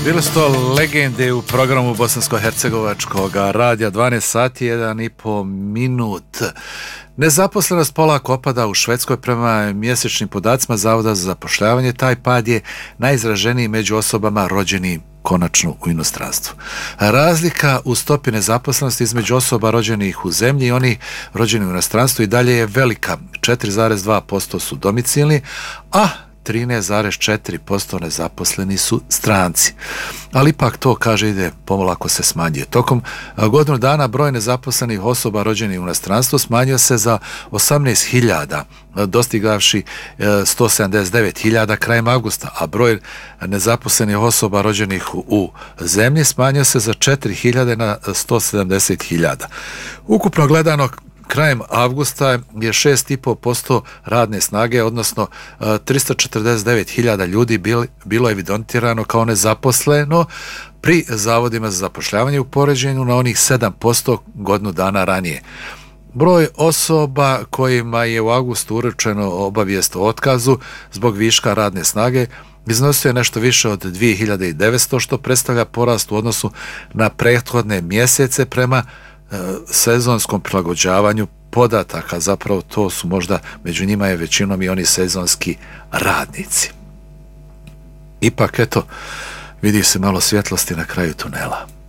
Bile su to legende u programu bosansko-hercegovačkog radija, 12 sati, 1,5 minut. Nezaposlenost polako opada u Švedskoj prema mjesečnim podacima Zavoda za zapošljavanje. Taj pad je najizraženiji među osobama rođenim konačno u inostranstvu. Razlika u stopi nezaposlenosti između osoba rođenih u zemlji i onih rođenih u inostranstvu i dalje je velika. 4,2% su domicilni, a 13,4% nezaposleni su stranci. Ali ipak to, kaže, ide pomolako se smanjuje. Tokom godinu dana broj nezaposlenih osoba rođenih u inostranstvu smanjio se za 18.000, dostigavši 179.000 krajem avgusta, a broj nezaposlenih osoba rođenih u zemlji smanjio se za 4.000 na 170.000. Ukupno gledano, krajem avgusta je 6,5% radne snage, odnosno 349.000 ljudi bilo evidentirano kao nezaposleno pri zavodima za zapošljavanje u poređenju na onih 7% godinu dana ranije. Broj osoba kojima je u avgustu uručeno obavijest o otkazu zbog viška radne snage iznosio je nešto više od 2.900, što predstavlja porast u odnosu na prethodne mjesece prema sezonskom prilagođavanju podataka. Zapravo to su možda, među njima je većinom i oni sezonski radnici. Ipak, eto, vidi se malo svjetlosti na kraju tunela.